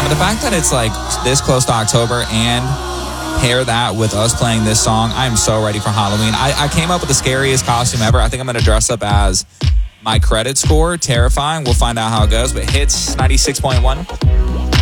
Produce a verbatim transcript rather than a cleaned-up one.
But the fact that it's like this close to October and pair that with us playing this song, I'm so ready for Halloween. I, I came up with the scariest costume ever. I think I'm going to dress up as my credit score. Terrifying. We'll find out how it goes. But Hits ninety-six point one.